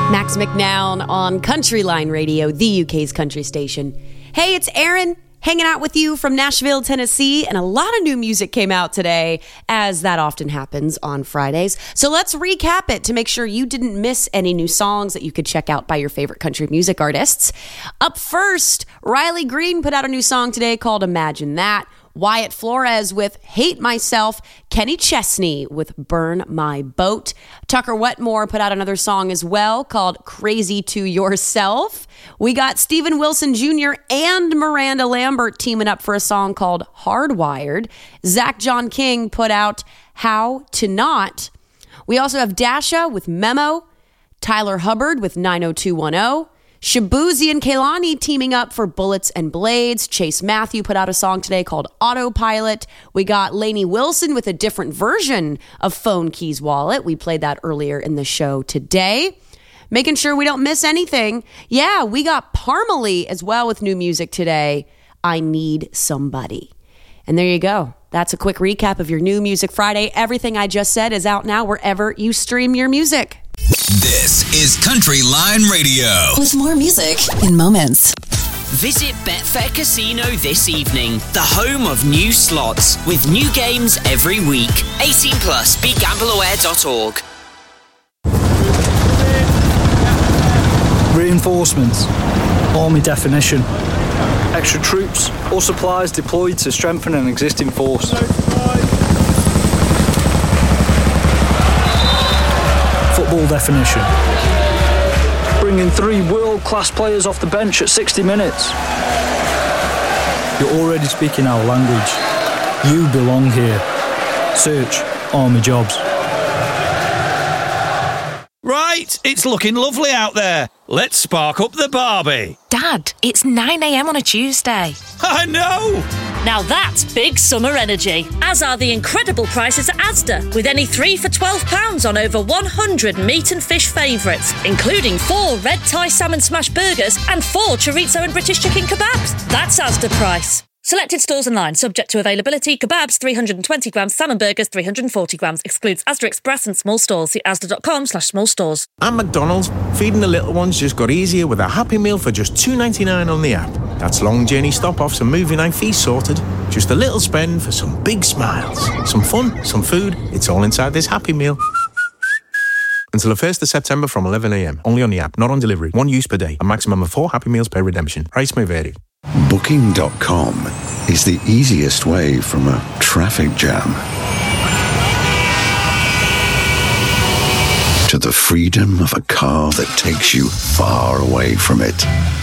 Max McNown on Country Line Radio, the UK's country station. Hey, it's Erin hanging out with you from Nashville, Tennessee, and a lot of new music came out today, as that often happens on Fridays. So let's recap it to make sure you didn't miss any new songs that you could check out by your favorite country music artists. Up first, Riley Green put out a new song today called Imagine That. Wyatt Flores with Hate Myself, Kenny Chesney with Burn My Boat. Tucker Wetmore put out another song as well called Crazy to Yourself. We got Steven Wilson Jr. and Miranda Lambert teaming up for a song called Hardwired. Zach John King put out How to Not. We also have Dasha with Memo, Tyler Hubbard with 90210, Shabuzi and Kehlani teaming up for Bullets and Blades. Chase Matthew put out a song today called Autopilot. We got Lainey Wilson with a different version of Phone Keys Wallet. We played that earlier in the show today. Making sure we don't miss anything. Yeah, we got Parmalee as well with new music today. I Need Somebody. And there you go. That's a quick recap of your New Music Friday. Everything I just said is out now wherever you stream your music. This is Country Line Radio. With more music in moments. Visit Betfair Casino this evening, the home of new slots, with new games every week. 18 plus, begambleaware.org. Reinforcements. Army definition. Extra troops or supplies deployed to strengthen an existing force. Football definition. Bringing 3 world-class players off the bench at 60 minutes. You're already speaking our language. You belong here. Search Army Jobs. Right, it's looking lovely out there. Let's spark up the Barbie. Dad, it's 9 a.m. on a Tuesday. I know! Now that's big summer energy, as are the incredible prices at Asda, with any 3 for £12 on over 100 meat and fish favourites, including 4 red Thai salmon smash burgers and 4 chorizo and British chicken kebabs. That's Asda price. Selected stores online, subject to availability. Kebabs 320 grams, salmon burgers 340 grams. Excludes Asda Express and small stores. See asda.com/small stores. At McDonald's, feeding the little ones just got easier with a Happy Meal for just $2.99 on the app. That's long journey stop-offs and movie night fees sorted. Just a little spend for some big smiles. Some fun, some food. It's all inside this Happy Meal. Until the 1st of September from 11 a.m. Only on the app, not on delivery. 1 use per day. A maximum of 4 Happy Meals per redemption. Price may vary. Booking.com is the easiest way from a traffic jam to the freedom of a car that takes you far away from it.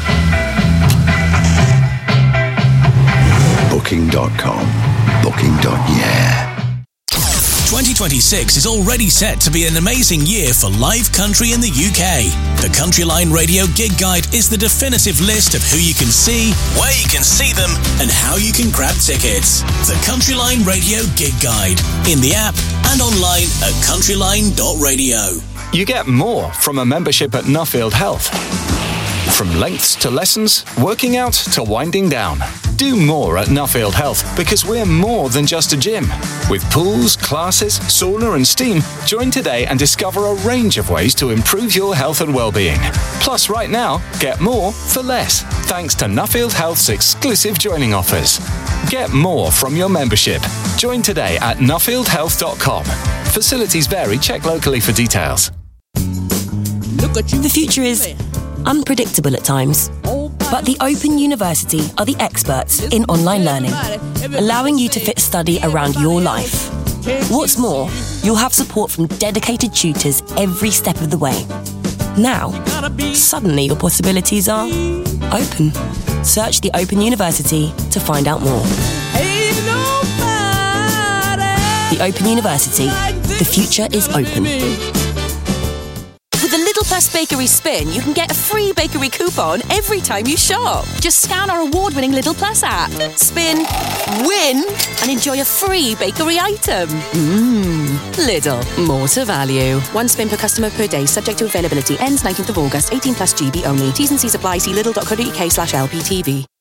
Booking.com. Booking.yeah. 2026 is already set to be an amazing year for live country in the UK. The Country Line Radio Gig Guide is the definitive list of who you can see, where you can see them, and how you can grab tickets. The Country Line Radio Gig Guide, in the app and online at countryline.radio. You get more from a membership at Nuffield Health. From lengths to lessons, working out to winding down. Do more at Nuffield Health because we're more than just a gym. With pools, classes, sauna and steam, join today and discover a range of ways to improve your health and well-being. Plus, right now, get more for less, thanks to Nuffield Health's exclusive joining offers. Get more from your membership. Join today at nuffieldhealth.com. Facilities vary. Check locally for details. The future is unpredictable at times, but the Open University are the experts in online learning, allowing you to fit study around your life. What's more, you'll have support from dedicated tutors every step of the way. Now, suddenly your possibilities are open. Search the Open University to find out more. The Open University. The future is open. With the Little Plus Bakery Spin, you can get a free bakery coupon every time you shop. Just scan our award-winning Little Plus app, spin, win, and enjoy a free bakery item. Lidl, more to value. 1 spin per customer per day, subject to availability. Ends 19th of August. 18 plus GB only. T's and C's apply. See lidl.co.uk/LPTV.